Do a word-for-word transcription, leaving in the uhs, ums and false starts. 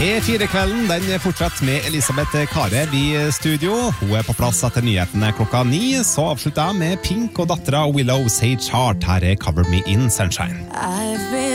P fire-kvelden, den fortsetter med Elisabeth Karev i studio. Hun er på plass etter nyhetene klokka ni. Så avslutter jeg med Pink og dattera Willow Sage Heart. Her er Cover Me In Sunshine.